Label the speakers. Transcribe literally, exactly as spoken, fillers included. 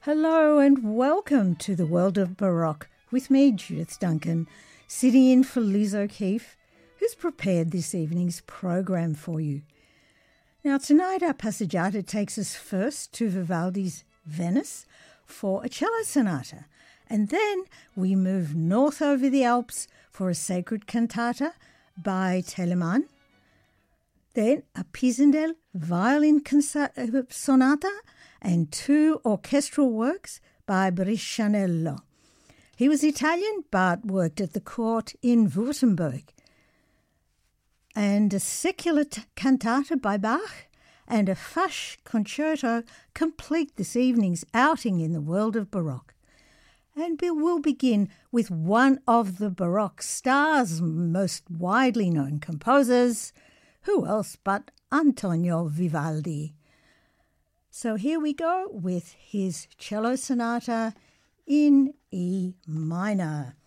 Speaker 1: Hello and welcome to the World of Baroque with me, Judith Duncan, sitting in for Liz O'Keefe, who's prepared this evening's program for you. Now tonight our passeggiata takes us first to Vivaldi's Venice for a cello sonata, and then we move north over the Alps for a sacred cantata by Telemann, then a Pisendel violin sonata and two orchestral works by Brescianello. He was Italian but worked at the court in Württemberg. And a secular t- cantata by Bach and a Fasch concerto complete this evening's outing in the world of Baroque. And we will begin with one of the Baroque stars' most widely known composers. Who else but Antonio Vivaldi? So here we go with his cello sonata in E minor.